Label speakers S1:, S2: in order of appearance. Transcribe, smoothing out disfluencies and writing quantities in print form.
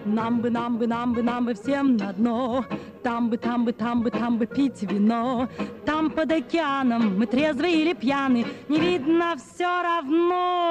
S1: Нам бы, нам бы, нам бы, нам бы всем на дно. Там бы, там бы, там бы, там бы пить вино. Там под океаном мы трезвы или пьяны, не видно все равно.